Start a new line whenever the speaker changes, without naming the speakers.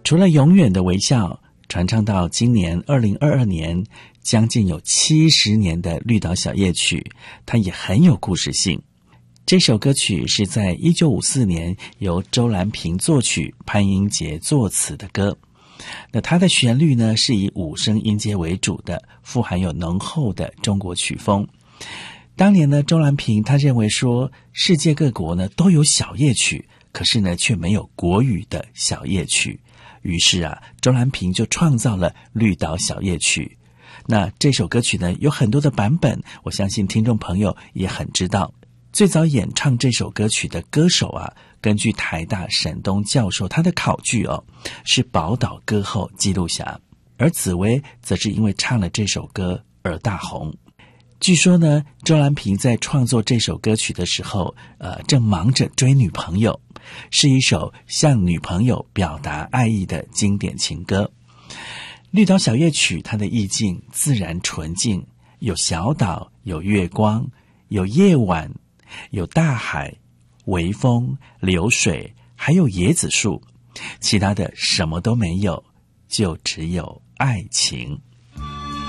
除了永远的微笑，传唱到今年2022年，将近有70年的绿岛小夜曲，它也很有故事性。这首歌曲是在1954年由周兰萍作曲，潘英杰作词的歌。那它的旋律呢，是以5声音阶为主的，富含有浓厚的中国曲风。当年呢，周兰萍他认为说，世界各国呢都有小夜曲，可是呢却没有国语的小夜曲。于是啊，周兰萍就创造了绿岛小夜曲。那这首歌曲呢有很多的版本，我相信听众朋友也很知道。最早演唱这首歌曲的歌手啊，根据台大沈东教授他的考据是宝岛歌后纪录霞，而紫薇则是因为唱了这首歌而大红。据说呢，周兰萍在创作这首歌曲的时候，正忙着追女朋友，是一首向女朋友表达爱意的经典情歌。绿岛小夜曲它的意境自然纯净，有小岛，有月光，有夜晚，有大海，微风，流水，还有椰子树，其他的什么都没有，就只有爱情。